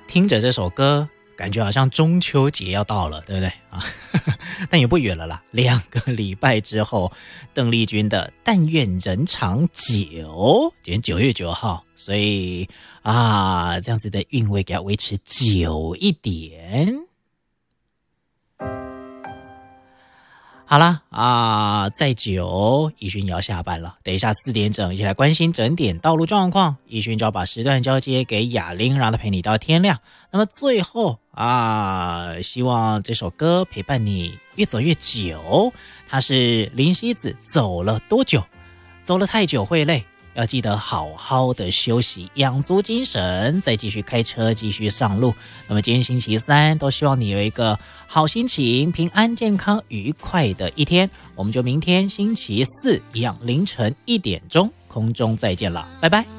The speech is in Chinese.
听着这首歌，感觉好像中秋节要到了，对不对啊？但也不远了啦，2个礼拜之后，邓丽君的《但愿人长久》，今天9月9号，所以这样子的韵味给它维持久一点。好啦再久，怡勋也要下班了。等一下4点整，一起来关心整点道路状况。怡勋就要把时段交接给雅玲，让她陪你到天亮。那么最后希望这首歌陪伴你越走越久。它是林夕子，走了多久？走了太久会累，要记得好好的休息，养足精神，再继续开车，继续上路。那么今天星期3，都希望你有一个好心情，平安健康愉快的一天。我们就明天星期4一样凌晨1点钟空中再见了，拜拜。